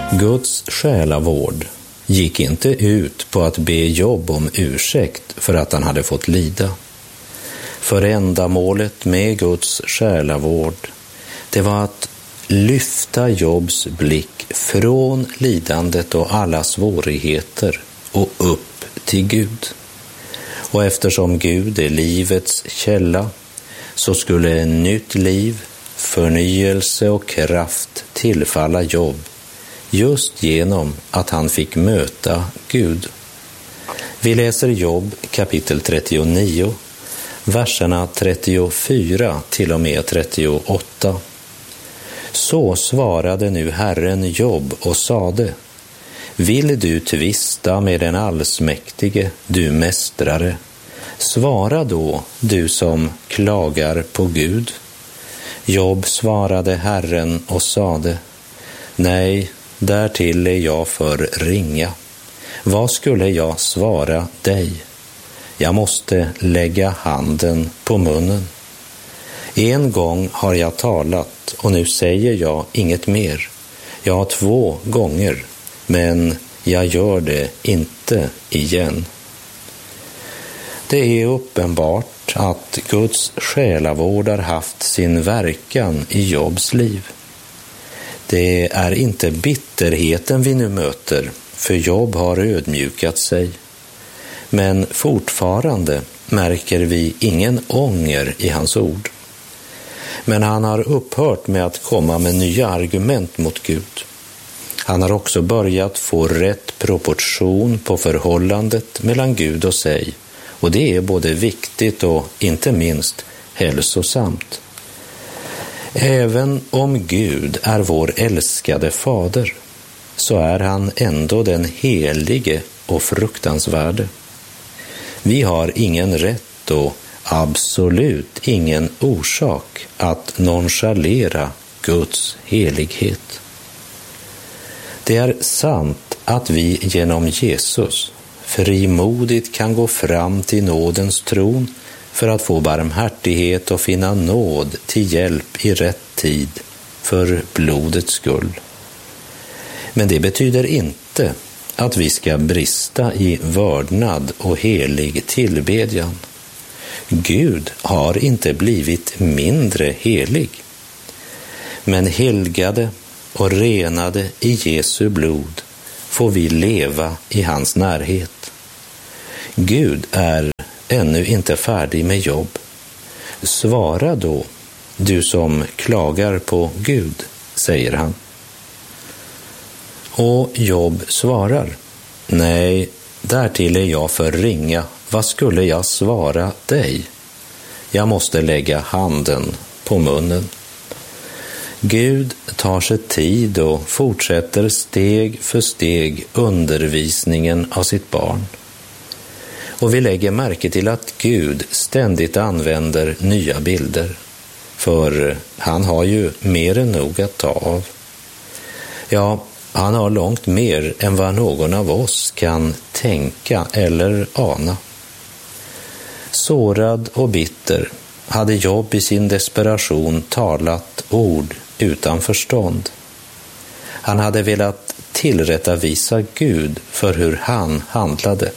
Guds själavård gick inte ut på att be Job om ursäkt för att han hade fått lida. För ändamålet med Guds själavård, det var att lyfta Jobs blick från lidandet och alla svårigheter och upp till Gud. Och eftersom Gud är livets källa, så skulle en nytt liv, förnyelse och kraft tillfalla Job just genom att han fick möta Gud. Vi läser Job kapitel 39, verserna 34 till och med 38. Så svarade nu Herren Job och sade: Vill du tvista med den allsmäktige, du mästrare? Svara då, du som klagar på Gud. Job svarade Herren och sade: Nej, därtill är jag för ringa. Vad skulle jag svara dig? Jag måste lägga handen på munnen. En gång har jag talat och nu säger jag inget mer. Jag har 2 gånger, men jag gör det inte igen. Det är uppenbart att Guds själavård har haft sin verkan i Jobs liv. Det är inte bitterheten vi nu möter, för Job har ödmjukat sig. Men fortfarande märker vi ingen ånger i hans ord. Men han har upphört med att komma med nya argument mot Gud. Han har också börjat få rätt proportion på förhållandet mellan Gud och sig. Och det är både viktigt och inte minst hälsosamt. Även om Gud är vår älskade fader, så är han ändå den helige och fruktansvärde. Vi har ingen rätt och absolut ingen orsak att nonchalera Guds helighet. Det är sant att vi genom Jesus frimodigt kan gå fram till nådens tron för att få barmhärtighet och finna nåd till hjälp i rätt tid för blodets skull. Men det betyder inte att vi ska brista i vördnad och helig tillbedjan. Gud har inte blivit mindre helig. Men helgade och renade i Jesu blod får vi leva i hans närhet. Gud är ännu inte färdig med jobb. Svara då, du som klagar på Gud, säger han. Och Job svarar: Nej, därtill är jag för ringa. Vad skulle jag svara dig? Jag måste lägga handen på munnen. Gud tar sig tid och fortsätter steg för steg undervisningen av sitt barn. Och vi lägger märke till att Gud ständigt använder nya bilder. För han har ju mer än nog att ta av. Ja, han har långt mer än vad någon av oss kan tänka eller ana. Sårad och bitter hade Job i sin desperation talat ord utan förstånd. Han hade velat tillrättavisa Gud för hur han handlade.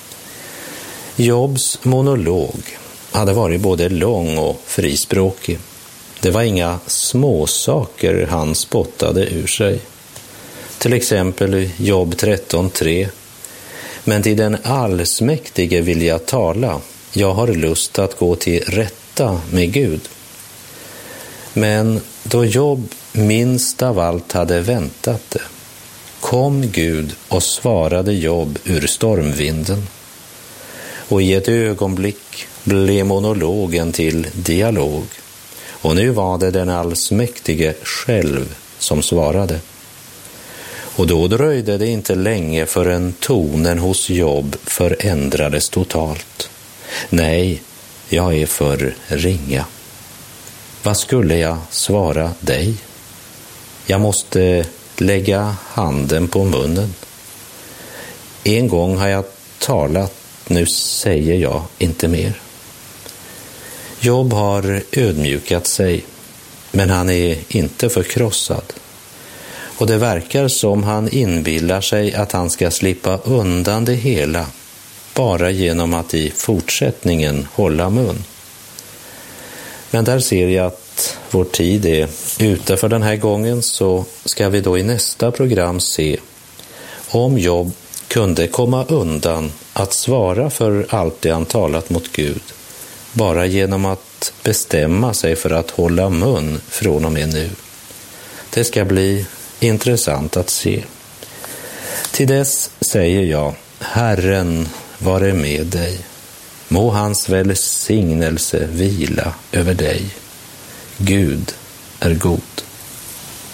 Jobs monolog hade varit både lång och frispråkig. Det var inga småsaker han spottade ur sig. Till exempel i Job 13:3. Men till den allsmäktige vill jag tala. Jag har lust att gå till rätta med Gud. Men då Job minst av allt hade väntat det, kom Gud och svarade Job ur stormvinden. Och i ett ögonblick blev monologen till dialog. Och nu var det den allsmäktige själv som svarade. Och då dröjde det inte länge förrän tonen hos Job förändrades totalt. Nej, jag är för ringa. Vad skulle jag svara dig? Jag måste lägga handen på munnen. En gång har jag talat, nu säger jag inte mer. Job har ödmjukat sig, men han är inte förkrossad. Och det verkar som han inbillar sig att han ska slippa undan det hela bara genom att i fortsättningen hålla mun. Men där ser jag att vår tid är ute för den här gången, så ska vi då i nästa program se om Job kunde komma undan att svara för allt det han talat mot Gud bara genom att bestämma sig för att hålla mun från och med nu. Det ska bli intressant att se. Till dess säger jag, Herren vare med dig. Må hans välsignelse vila över dig. Gud är god.